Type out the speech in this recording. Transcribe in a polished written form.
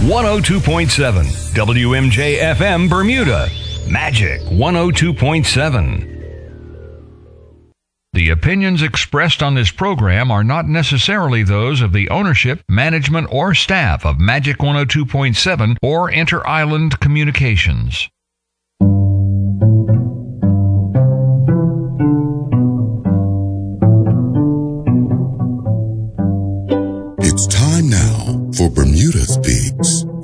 102.7 WMJ FM Bermuda. Magic 102.7. The opinions expressed on this program are not necessarily those of the ownership, management, or staff of Magic 102.7 or Inter-Island Communications.